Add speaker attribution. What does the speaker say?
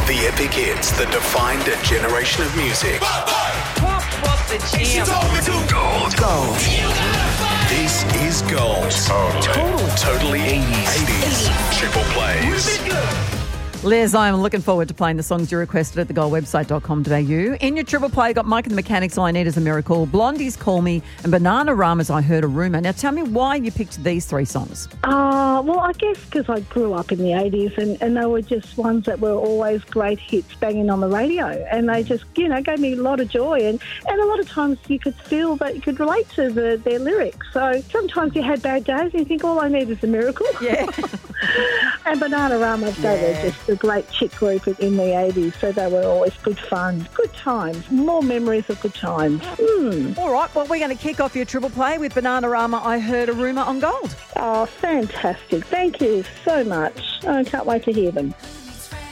Speaker 1: The epic hits that defined a generation of music.
Speaker 2: Pop the jam.
Speaker 1: Gold. This is Gold. Totally 80s. Triple plays.
Speaker 3: Les, I'm looking forward to playing the songs you requested at thegoldwebsite.com.au. In your triple play, got Mike and the Mechanics, All I Need Is a Miracle, Blondie's Call Me, and Bananarama's I Heard a Rumour. Now, tell me why you picked these three songs.
Speaker 4: Well, I guess because I grew up in the 80s and they were just ones that were always great hits banging on the radio. And they just, gave me a lot of joy. And a lot of times you could feel that you could relate to their lyrics. So sometimes you had bad days and you think, all I need is a miracle.
Speaker 3: Yeah.
Speaker 4: And Bananarama, they were just a great chick group in the 80s. So they were always good fun, good times, more memories of good times.
Speaker 3: All right, well, we're going to kick off your triple play with Bananarama, I Heard a Rumour on Gold.
Speaker 4: Oh, fantastic. Thank you so much. I can't wait to hear them.